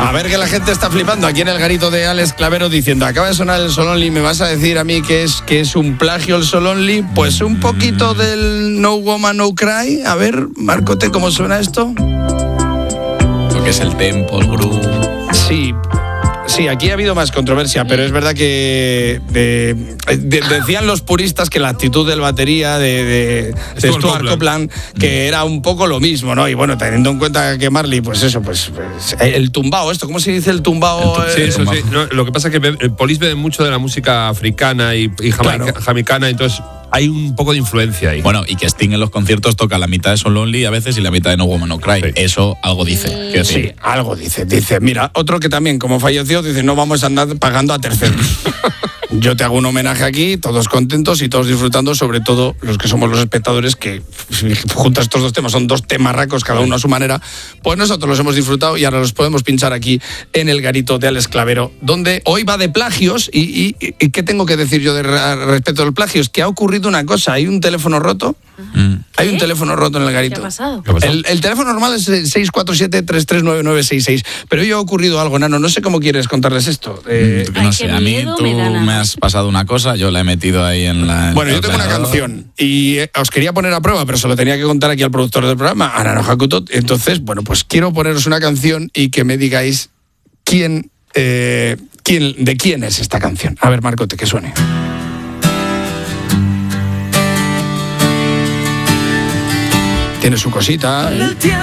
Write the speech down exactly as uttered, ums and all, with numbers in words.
A ver que la gente está flipando aquí en el garito de Alex Clavero diciendo, acaba de sonar el Sol Only, ¿me vas a decir a mí que es, que es un plagio el Sol Only? Pues un poquito del No Woman No Cry. A ver, Marcote, ¿cómo suena esto? Lo que es el tempo, el groove. Sí. Sí, aquí ha habido más controversia, pero es verdad que de, de, decían los puristas que la actitud del batería de, de, de Stuart Copeland, que era un poco lo mismo, ¿no? Y bueno, teniendo en cuenta que Marley, pues eso, pues, pues el tumbao, esto, ¿cómo se dice el tumbao? Sí, eso sí. No, lo que pasa es que Police bebe mucho de la música africana y, y jamaica, claro. jamaicana, entonces hay un poco de influencia ahí. Bueno, y que Sting en los conciertos toca la mitad de Soul Only a veces y la mitad de No Woman No Cry. Sí. Eso algo dice. Sí, sí, algo dice. Dice, mira, otro que también, como falleció, dice, no vamos a andar pagando a terceros. Yo te hago un homenaje aquí, todos contentos y todos disfrutando, sobre todo los que somos los espectadores, que juntos estos dos temas, son dos temarracos, cada uno a su manera, pues nosotros los hemos disfrutado y ahora los podemos pinchar aquí en el garito de Alex Clavero, donde hoy va de plagios y, y, y ¿qué tengo que decir yo de respecto al plagio? Es que ha ocurrido una cosa, hay un teléfono roto, mm. hay un teléfono roto en el garito. ¿Qué ha pasado? ¿Qué ha pasado? El, el teléfono normal es seis cuatro siete, tres tres nueve nueve seis seis, pero hoy ha ocurrido algo, Nano, no sé cómo quieres contarles esto. Eh, no Ay, sé, a mí tú me, me has pasado una cosa, yo la he metido ahí en la... Bueno, yo tengo una canción y os quería poner a prueba, pero se lo tenía que contar aquí al productor del programa, a Nano Hakuto. Entonces, bueno, pues quiero poneros una canción y que me digáis quién, eh, quién, de quién es esta canción. A ver, Marcote, que suene. Tiene su cosita. ¿eh?